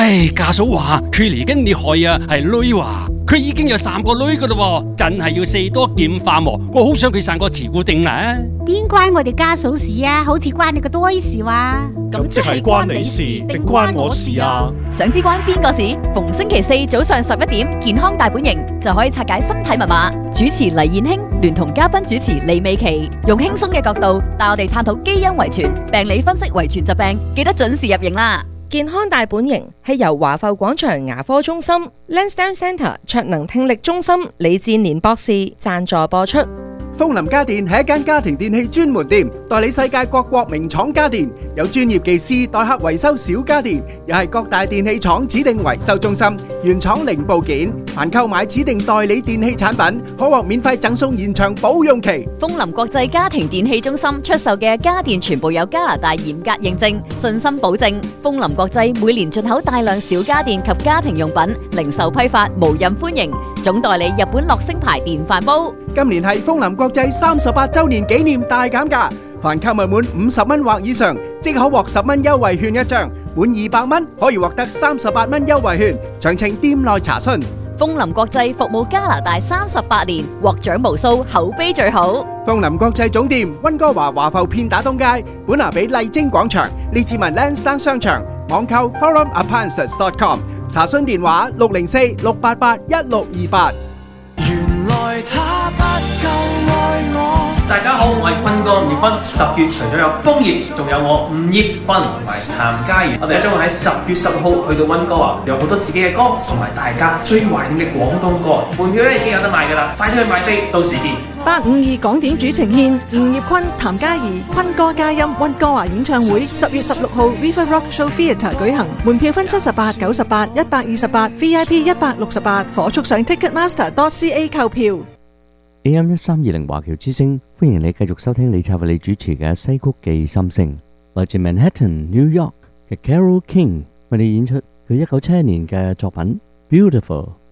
唉，家嫂話佢嚟緊你害啊，係女話佢已經有3個女噶啦，真係要四多劍化喎。我好想佢生個慈姑定啦。 邊關我哋家嫂事啊？好似關你個堆事話。 咁即係關你事定關我事啊？ 想知關邊個事？逢星期4早上11點，健康大本營就可以拆解身體密碼。主持黎燕卿聯同嘉賓主持李美琪，用輕鬆嘅角度帶我哋探討基因遺傳、病理分析遺傳疾病，記得準時入營啦！ 健康大本營係由華埠廣場牙科中心、Lansdowne Centre 卓能聽力中心李志年博士贊助播出。 楓林家電係一間家庭電器專門店，代理世界各國名廠家電，有專業技師代客維修小家電，又係各大電器廠指定維修中心，原廠零部件。凡購買指定代理電器產品，可獲免費贈送延長保用期。 楓林國際家庭電器中心出售嘅家電全部有加拿大嚴格認證，信心保證。楓林國際每年進口大量小家電及家庭用品，零售批發無任歡迎。總代理日本樂聲牌電飯煲。 今年係楓林國際38周年紀念大減價，凡購物滿50蚊或以上，即可獲10蚊優惠券一張；滿200蚊可以獲得38蚊優惠券。詳情店內查詢。 楓林國際服務加拿大38年，獲獎無數，口碑最好。 楓林國際總店溫哥華華埠片打東街，本拿比麗晶廣場，列治文 Lansdowne 商場，網購 forumappliances.com， 查詢電話604-688-1628。 原來他不夠愛我。 大家好，我係坤哥吳業坤。10月除咗有楓葉，仲有我吳業坤同埋譚嘉儀。我哋將會喺10月10號去到溫哥華，有好多自己嘅歌，同埋大家最懷念嘅廣東歌。門票咧已經有得賣㗎啦，快啲去買飛，到時見。 852港點主呈獻吳業坤、譚嘉儀、坤哥嘉音溫哥華演唱會，10月16號 River Rock Show Theatre 舉行，門票分78、98、128 VIP 168，火速上 Ticketmaster.ca 購票。 AM 1320華僑之聲，歡迎你繼續收聽李策為你主持嘅西曲記心聲，來自 Manhattan New York 嘅 Carole King 為你演出佢1971年嘅作品 Beautiful。